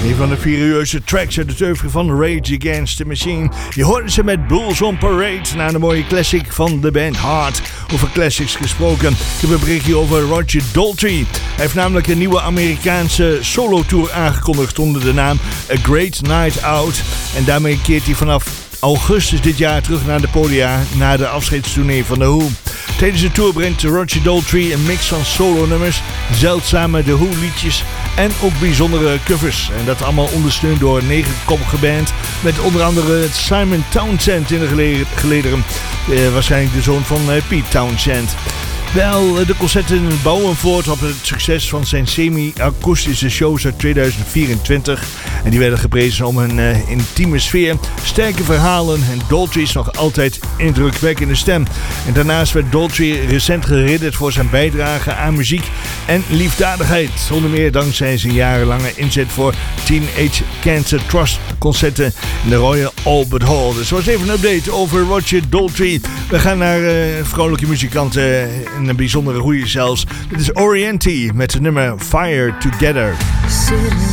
Een van de furieuze tracks uit het oeuvre van Rage Against the Machine. Je hoorde ze met Bulls on Parade na de mooie classic van de band Heart. Over classics gesproken. Ik heb een berichtje over Roger Daltrey. Hij heeft namelijk een nieuwe Amerikaanse solo-tour aangekondigd onder de naam A Great Night Out. En daarmee keert hij vanaf augustus dit jaar terug naar de podia na de afscheidstournee van The Who. Tijdens de tour brengt Roger Daltrey een mix van solo-nummers, zeldzame The Who liedjes en ook bijzondere covers. En dat allemaal ondersteund door een 9-koppige band met onder andere Simon Townsend in de gelederen. Waarschijnlijk de zoon van Pete Townshend. Wel, de concerten bouwen voort op het succes van zijn semi-akoestische shows uit 2024. En die werden geprezen om hun intieme sfeer, sterke verhalen en Daltrey's nog altijd indrukwekkende stem. En daarnaast werd Daltrey recent geridderd voor zijn bijdrage aan muziek en liefdadigheid. Onder meer dankzij zijn jarenlange inzet voor Teenage Cancer Trust concerten in de Royal Albert Hall. Dus was even een update over Roger Daltrey. We gaan naar vrolijke muzikanten. Een bijzondere goeie zelfs. Dit is Oriente met het nummer Fire Together.